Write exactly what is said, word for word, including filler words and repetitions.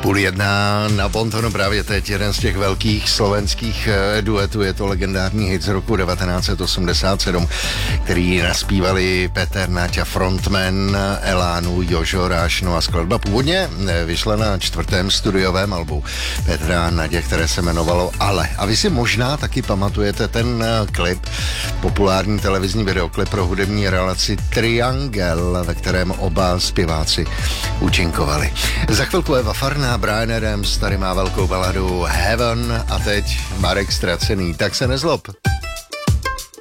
Půl jedna na Pontonu právě teď jeden z těch velkých slovenských duetů, je to legendární hit z roku devatenáct set osmdesát sedm, který naspívali Peter Naďa, frontman Elánu, Jožo Rášno a skladba původně vyšla na čtvrtém studiovém albu Petra Naďa, které se jmenovalo Ale. A vy si možná taky pamatujete ten klip, populární televizní videoklip pro hudební relaci Triangel, ve kterém oba zpěváci účinkovali. Za chvilku Eva Farná, Bryan Adams, tady má velkou baladu Heaven a teď Marek Ztracený, tak se nezlob.